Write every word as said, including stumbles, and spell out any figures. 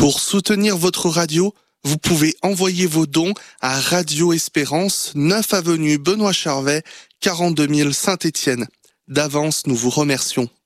Pour soutenir votre radio, vous pouvez envoyer vos dons à Radio Espérance, neuf avenue Benoît Charvet, quarante-deux mille Saint-Étienne. D'avance, nous vous remercions.